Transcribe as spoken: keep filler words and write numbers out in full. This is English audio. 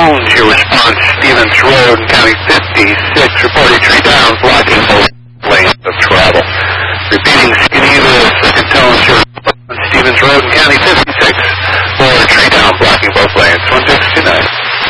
tones your response. Stevens Road, County fifty-six, reporting tree down, blocking both lanes of travel. Repeating, Skinny, the second tones your response. Stevens Road, County fifty-six.